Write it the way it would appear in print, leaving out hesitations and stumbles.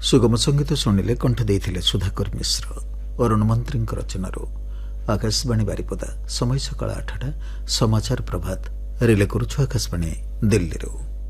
सुगम संगीत शुणिले कंठ देइथिले सुधाकर मिश्र अरुण मंत्री रचनारू। आकाशवाणी बारिपदा समय सकाळ 8टा समाचार प्रभात रिले करुछु आकाशवाणी दिल्ली।